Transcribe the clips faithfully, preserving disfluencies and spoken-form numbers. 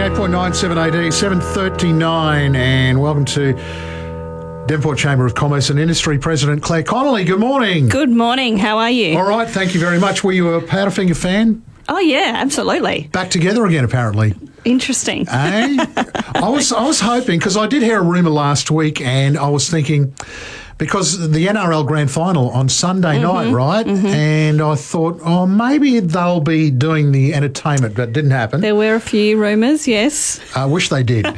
ninety-eight point nine seven A D, seven thirty-nine, and welcome to Devonport Chamber of Commerce and Industry President Claire Connolly. Good morning. Good morning. How are you? All right, thank you very much. Were you a Powderfinger fan? Oh, yeah, absolutely. Back together again, apparently. Interesting. Eh? I was I was hoping, because I did hear a rumour last week, and I was thinking, because the N R L Grand Final on Sunday mm-hmm, night, right? Mm-hmm. And I thought, oh, maybe they'll be doing the entertainment, but it didn't happen. There were a few rumours, yes. I wish they did.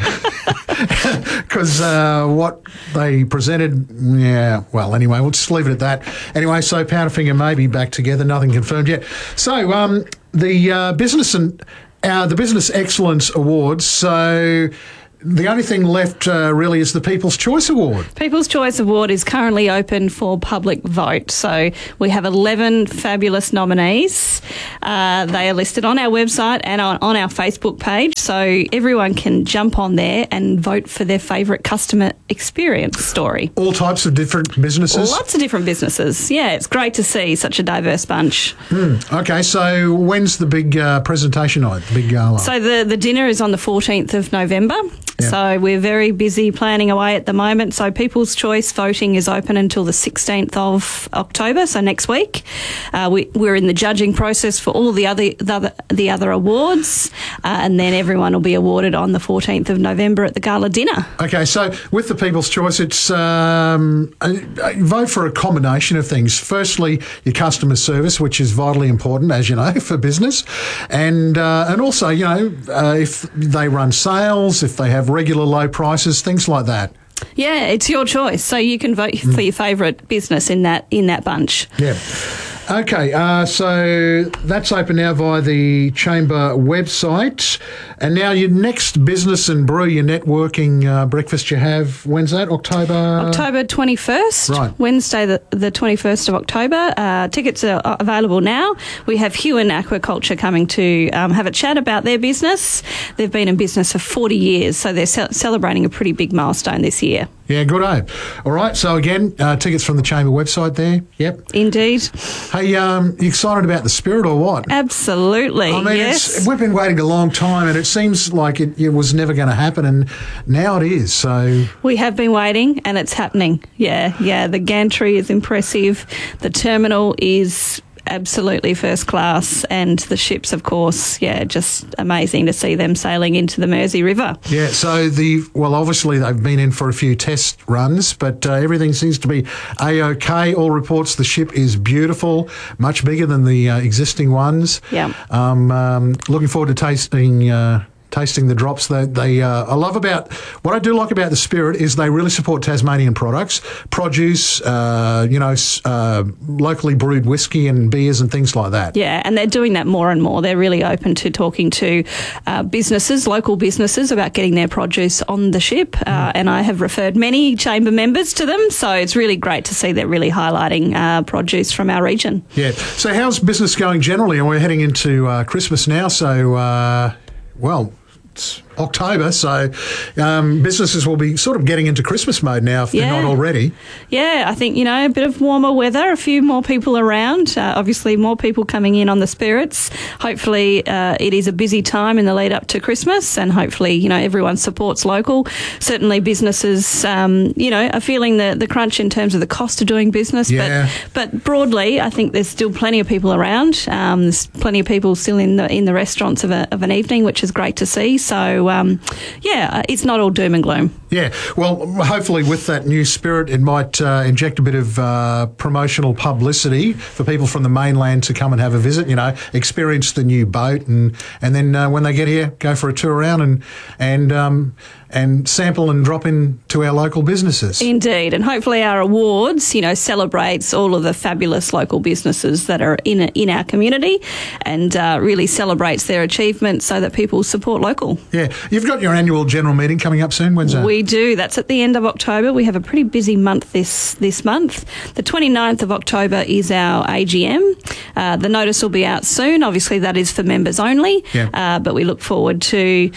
Because uh, what they presented, yeah, well, anyway, we'll just leave it at that. Anyway, so Powderfinger may be back together, nothing confirmed yet. So um, the uh, business and uh, the Business Excellence Awards, so the only thing left uh, really is the People's Choice Award. People's Choice Award is currently open for public vote. So we have eleven fabulous nominees. Uh, they are listed on our website and on, on our Facebook page. So everyone can jump on there and vote for their favourite customer experience story. All types of different businesses? Lots of different businesses. Yeah, it's great to see such a diverse bunch. Hmm. Okay, so when's the big uh, presentation night, the big gala? So the, the dinner is on the fourteenth of November. Yeah. So we're very busy planning away at the moment. So People's Choice voting is open until the sixteenth of October, so next week. Uh, we, we're in the judging process for all the other the other, the other awards, uh, and then everyone will be awarded on the fourteenth of November at the gala dinner. Okay, so with the People's Choice, it's um, a, a vote for a combination of things. Firstly, your customer service, which is vitally important, as you know, for business, and uh, and also, you know, uh, if they run sales, if they have regular low prices, things like that. Yeah, it's your choice. So you can vote mm. for your favourite business in that in that bunch. Yeah. Okay, uh, so that's open now via the Chamber website. And now your next business and brew, your networking uh, breakfast you have, when's that, October? October twenty-first, right. Wednesday the, the twenty-first of October. Uh, tickets are available now. We have Huon Aquaculture coming to um, have a chat about their business. They've been in business for forty years, so they're ce- celebrating a pretty big milestone this year. Yeah, good eh? All right, so again, uh, tickets from the Chamber website there. Yep. Indeed. Hey, um, you excited about the Spirit or what? Absolutely, I mean, yes. It's, we've been waiting a long time and it seems like it, it was never going to happen, and now it is, so... We have been waiting and it's happening. Yeah, yeah, the gantry is impressive. The terminal is absolutely first class, and the ships, of course, yeah, just amazing to see them sailing into the Mersey River. Yeah, so the, well, obviously they've been in for a few test runs, but uh, everything seems to be A-OK. All reports the ship is beautiful, much bigger than the uh, existing ones. Yeah. Um, um, looking forward to tasting... Uh, tasting the drops. They, they uh, I love about, what I do like about the Spirit is they really support Tasmanian products, produce, uh, you know, uh, locally brewed whiskey and beers and things like that. Yeah, and they're doing that more and more. They're really open to talking to uh, businesses, local businesses, about getting their produce on the ship, uh, mm. and I have referred many Chamber members to them, so it's really great to see they're really highlighting uh, produce from our region. Yeah. So how's business going generally? And we're heading into uh, Christmas now, so, uh, well... It's October, so um, businesses will be sort of getting into Christmas mode now if yeah. they're not already. Yeah, I think, you know, a bit of warmer weather, a few more people around, uh, obviously more people coming in on the Spirits. Hopefully uh, it is a busy time in the lead up to Christmas, and hopefully, you know, everyone supports local. Certainly businesses, um, you know, are feeling the, the crunch in terms of the cost of doing business, yeah. but, but broadly I think there's still plenty of people around. Um, there's plenty of people still in the in the restaurants of, a, of an evening, which is great to see. So, um, yeah, it's not all doom and gloom. Yeah, well, hopefully with that new Spirit, it might uh, inject a bit of uh, promotional publicity for people from the mainland to come and have a visit, you know, experience the new boat, and, and then uh, when they get here, go for a tour around and and um, and sample and drop in to our local businesses. Indeed, and hopefully our awards, you know, celebrates all of the fabulous local businesses that are in in our community, and uh, really celebrates their achievements so that people support local. Yeah, you've got your annual general meeting coming up soon. When's that? We do. That's at the end of October. We have a pretty busy month this this month. The twenty-ninth of October is our A G M. Uh, the notice will be out soon. Obviously, that is for members only, yeah. uh, but we look forward to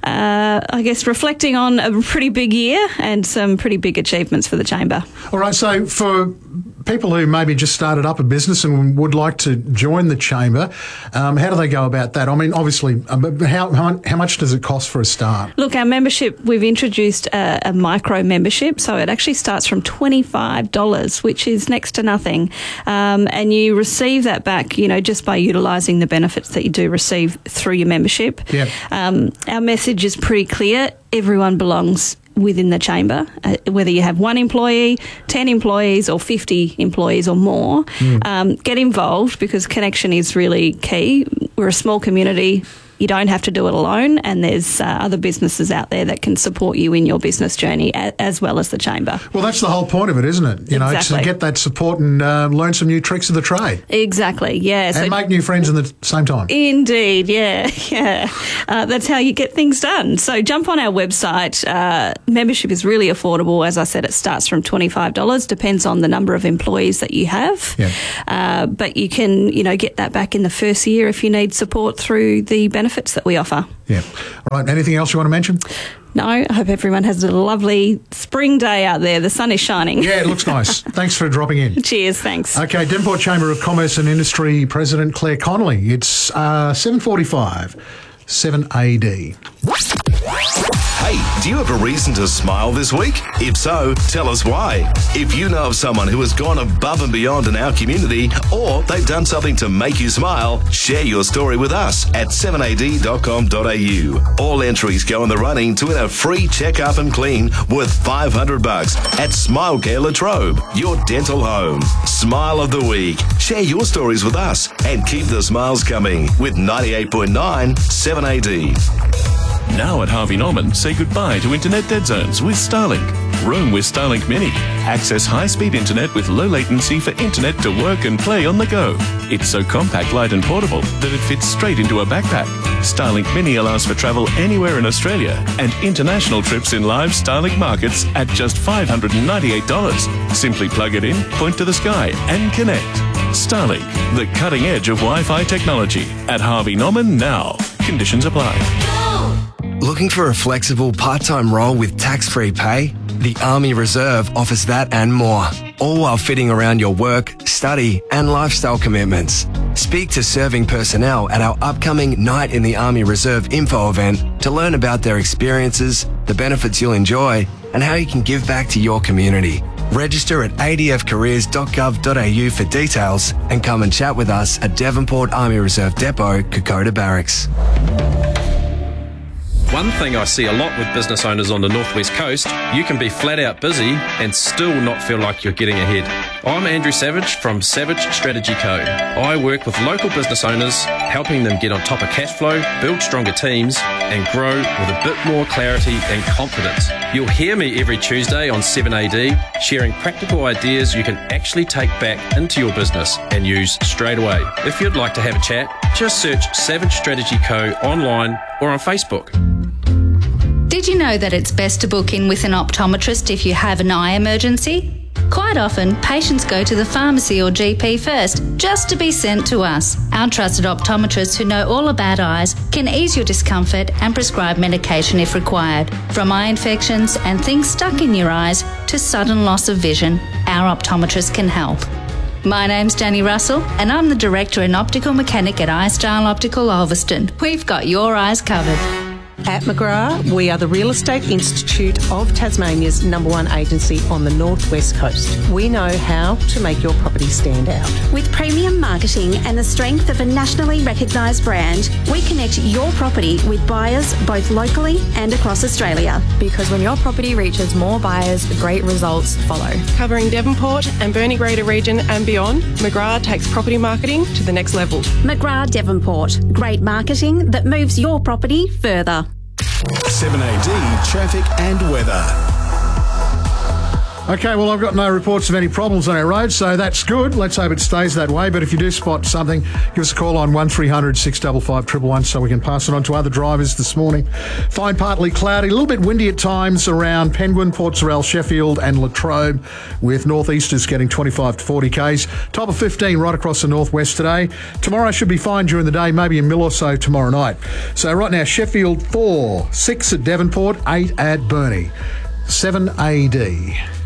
uh, I guess, reflecting on a pretty big year and some pretty big achievements for the Chamber. All right, so for people who maybe just started up a business and would like to join the Chamber, um, how do they go about that? I mean, obviously, um, how, how how much does it cost for a start? Look, our membership, we've introduced a, a micro membership, so it actually starts from twenty-five dollars, which is next to nothing, um, and you receive that back, you know, just by utilising the benefits that you do receive through your membership. Yep. Um, our message is pretty clear. Everyone belongs within the Chamber, uh, whether you have one employee, ten employees or fifty employees or more. Mm. Um, get involved, because connection is really key. We're a small community. You don't have to do it alone, and there's uh, other businesses out there that can support you in your business journey, a- as well as the Chamber. Well, that's the whole point of it, isn't it? You Exactly. know, to get that support and uh, learn some new tricks of the trade. Exactly, yeah. And so make new friends at the same time. Indeed, yeah, yeah. Uh, that's how you get things done. So jump on our website. Uh, membership is really affordable. As I said, it starts from twenty-five dollars, depends on the number of employees that you have. Yeah. Uh, but you can, you know, get that back in the first year if you need support through the benefits that we offer. Yeah. All right, anything else you want to mention? No, I hope everyone has a lovely spring day out there. The sun is shining. Yeah, it looks nice. Thanks for dropping in. Cheers, thanks. Okay, Devonport Chamber of Commerce and Industry President Claire Connolly. It's uh, seven forty-five, seven A D. Hey, do you have a reason to smile this week? If so, tell us why. If you know of someone who has gone above and beyond in our community, or they've done something to make you smile, share your story with us at seven a d dot com dot a u. All entries go in the running to win a free check-up and clean worth five hundred bucks at Smile Care Latrobe, your dental home. Smile of the week. Share your stories with us and keep the smiles coming with ninety-eight point nine seven A D. Now at Harvey Norman, say goodbye to internet dead zones with Starlink. Roam with Starlink Mini. Access high-speed internet with low latency for internet to work and play on the go. It's so compact, light and portable that it fits straight into a backpack. Starlink Mini allows for travel anywhere in Australia and international trips in live Starlink markets at just five hundred ninety-eight dollars. Simply plug it in, point to the sky and connect. Starlink, the cutting edge of Wi-Fi technology. At Harvey Norman now. Conditions apply. Looking for a flexible part-time role with tax-free pay? The Army Reserve offers that and more, all while fitting around your work, study and lifestyle commitments. Speak to serving personnel at our upcoming Night in the Army Reserve info event to learn about their experiences, the benefits you'll enjoy and how you can give back to your community. Register at a d f careers dot gov dot a u for details and come and chat with us at Devonport Army Reserve Depot, Kokoda Barracks. One thing I see a lot with business owners on the Northwest Coast, you can be flat out busy and still not feel like you're getting ahead. I'm Andrew Savage from Savage Strategy Co. I work with local business owners, helping them get on top of cash flow, build stronger teams, and grow with a bit more clarity and confidence. You'll hear me every Tuesday on seven A D, sharing practical ideas you can actually take back into your business and use straight away. If you'd like to have a chat, just search Savage Strategy Co. online or on Facebook. Did you know that it's best to book in with an optometrist if you have an eye emergency? Quite often, patients go to the pharmacy or G P first, just to be sent to us. Our trusted optometrists who know all about eyes can ease your discomfort and prescribe medication if required. From eye infections and things stuck in your eyes to sudden loss of vision, our optometrists can help. My name's Danny Russell and I'm the Director and Optical Mechanic at iStyle Optical Ulverston. We've got your eyes covered. At McGrath, we are the Real Estate Institute of Tasmania's number one agency on the Northwest Coast. We know how to make your property stand out. With premium marketing and the strength of a nationally recognised brand, we connect your property with buyers both locally and across Australia. Because when your property reaches more buyers, great results follow. Covering Devonport and Burnie Greater region and beyond, McGrath takes property marketing to the next level. McGrath Devonport. Great marketing that moves your property further. seven A D Traffic and Weather. Okay, well, I've got no reports of any problems on our road, so that's good. Let's hope it stays that way. But if you do spot something, give us a call on one three hundred six five five one one one so we can pass it on to other drivers this morning. Fine, partly cloudy, a little bit windy at times around Penguin, Port Sorell, Sheffield and Latrobe, with northeasters getting twenty-five to forty k's. Top of fifteen right across the northwest today. Tomorrow should be fine during the day, maybe a mil or so tomorrow night. So right now, Sheffield four, six at Devonport, eight at Burnie. seven A D.